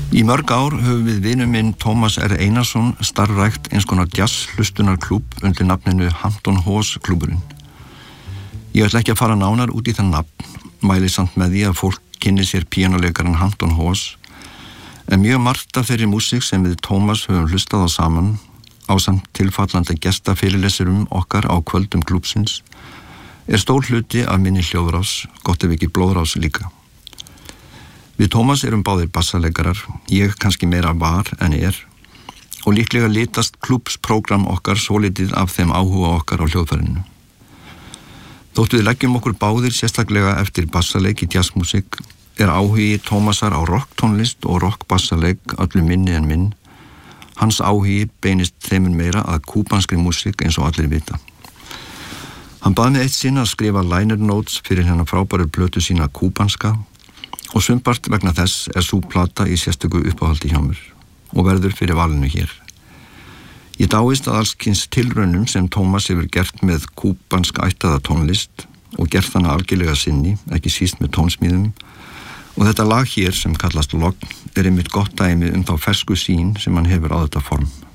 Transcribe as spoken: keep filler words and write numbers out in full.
Í mörg ár höfum við vinur minn Tómas R. Einarsson starfrækt eins konar jazz-hlustunarklúbb undir nafninu Hampton Hawes klúbburinn. Ég ætla ekki að fara nánar út í það nafn, mæli samt með því að fólk kynni sér píanóleikaran Hampton Hawes, en mjög margt af þeirri músík sem við Tómas höfum hlustað á saman, ásamt tilfallandi gestafyrirlesurum okkar á kvöldum klúbbsins, er stór hluti af minni hljóðrás, gott ef ekki blóðrás líka. Við Tómas erum báðir bassaleikarar, ég kannski meira var en er, og líklega litast klúbbsprógram okkar svolítið af þeim áhuga okkar á hljóðfærinu. Þótt við leggjum okkur báðir sérstaklega eftir bassaleik í jazzmusik, er áhugi Tómasar á rocktónlist og rockbassaleik öllu minni en minn. Hans áhugi beinist þeimur meira að kúbanskri músík eins og allir vita. Hann bað mig eitt sinn að skrifa liner notes fyrir hennar frábæru plötu sína kúbanska, og sumpart vegna þess er sú plata í sérstöku uppáhaldi hjá mér og verður fyrir valinu hér. Ég dáist að alls kyns tilraunum sem Tómas hefur gert með kúbanska ættaða tónlist og gert hana algjörlega sinni, ekki síst með tónsmíðum, og þetta lag hér sem kallast Logn er einmitt gott dæmi um þá fersku sýn sem hann hefur á þetta form.